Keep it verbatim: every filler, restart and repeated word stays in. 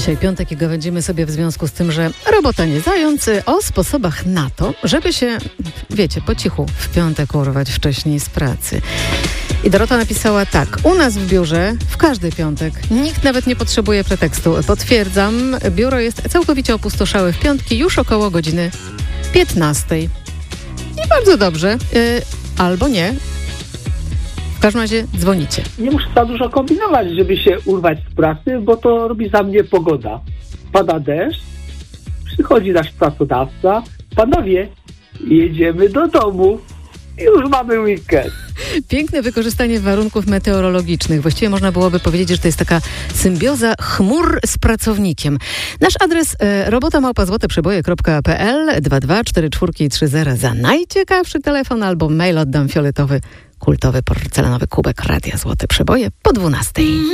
Dzisiaj piątek i gawędzimy sobie w związku z tym, że robota nie zając, o sposobach na to, żeby się, wiecie, po cichu w piątek urwać wcześniej z pracy. I Dorota napisała tak: u nas w biurze w każdy piątek nikt nawet nie potrzebuje pretekstu. Potwierdzam, biuro jest całkowicie opustoszałe w piątki już około godziny piętnastej. I bardzo dobrze. Yy, albo nie. W każdym razie dzwonicie. Nie muszę za dużo kombinować, żeby się urwać z pracy, bo to robi za mnie pogoda. Pada deszcz, przychodzi nasz pracodawca. Panowie, jedziemy do domu. Już mamy weekend. Piękne wykorzystanie warunków meteorologicznych. Właściwie można byłoby powiedzieć, że to jest taka symbioza chmur z pracownikiem. Nasz adres e, robota małpa złote przeboje kropka p l dwa dwa cztery cztery trzy zero za najciekawszy telefon albo mail oddam fioletowy, kultowy porcelanowy kubek Radia Złote Przeboje po dwunastej.